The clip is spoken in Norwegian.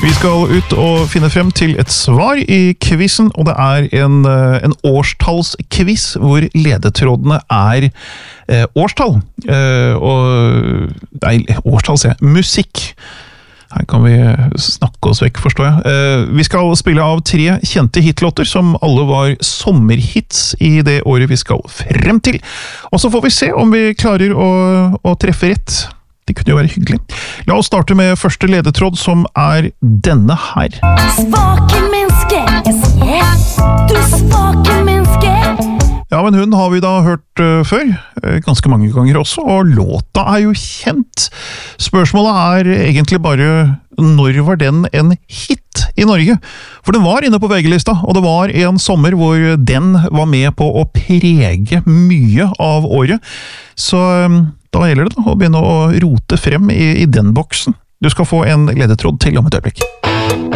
Vi skal ut og finne frem til et svar i quizen, og det er en årstallsquiz hvor ledetrådene er årstall. Årstall, sier jeg. Musikk. Her kan vi snakke oss vekk, forstår jeg. Vi skal spille av 3 kjente hitlåter som alle var sommerhits i det året vi skal frem til. Og så får vi se om vi klarer å treffe rett. Det kunne jo være hyggelig. La oss starte med første ledetråd, som er denne her. Svake menneske, jeg sier du svake menneske. Ja, men hun har vi da hørt før, ganske mange ganger også, og låta er jo kjent. Spørsmålet er egentlig bare, når var den en hit i Norge? For den var inne på VG-lista, og det var en sommer hvor den var med på å prege mye av året. Så da gjelder det å begynne å rote frem i den boksen. Du skal få en ledetråd til om et øyeblikk.